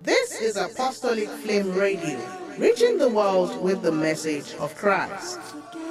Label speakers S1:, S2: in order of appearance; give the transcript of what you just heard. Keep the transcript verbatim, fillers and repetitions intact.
S1: This is Apostolic Flame Radio, reaching the world with the message of Christ.